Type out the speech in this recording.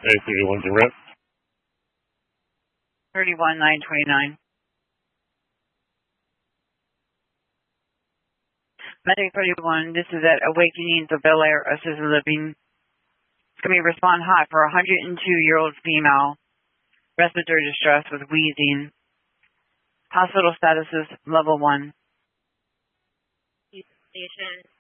A31's a rep. 31929. Medic 31, this is at Awakenings of Bel Air Assisted Living. It's going to be respond hot for a 102-year-old female. Respiratory distress with wheezing. Hospital status is level 1. Station